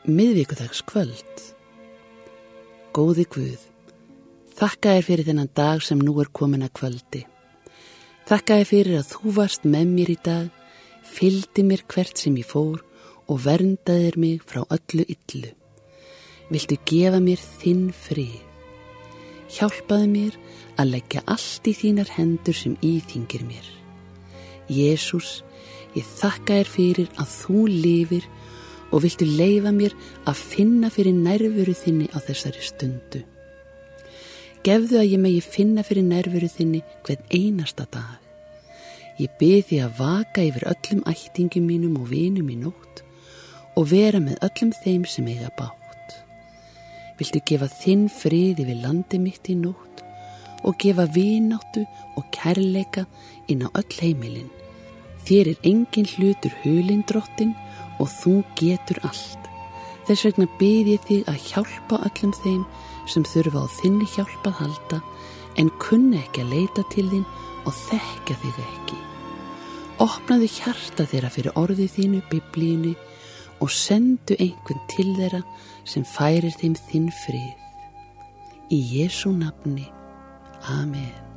Miðvikudagskvöld. Góði Guð, þakka þér fyrir þennan dag sem nú er komin að kvöldi. Þakka þér fyrir að þú varst með mér í dag, fylgdi mér hvert sem ég fór og verndaðir mig frá öllu illu. Viltu gefa mér þinn frið? Hjálpaðu mér að leggja allt í þínar hendur sem íþyngir mér. Jesús, ég þakka þér fyrir að þú lifir og viltu leyfa mér að finna fyrir nærveru þinni á þessari stundu. Gefðu að ég megi finna fyrir nærveru þinni hvern einasta dag. Ég bið þig að vaka yfir öllum ættingum mínum og vinum í nótt og vera með öllum þeim sem eiga bágt. Viltu gefa þinn frið yfir landi mitt í nótt og gefa vináttu og kærleika inn á öll heimilin. Þér er engin hlutur hulinn, Drottinn, og þú getur allt. Þess vegna bið ég þig að hjálpa öllum þeim sem þurfa á þinni hjálp að halda en kunna ekki að leita til þín og þekkja þig ekki. Opnaðu hjarta þeirra fyrir orðið þínu, Biblíunni, og sendu einhvern til þeirra sem færir þeim þinn frið. Í Jesú nafni. Amen.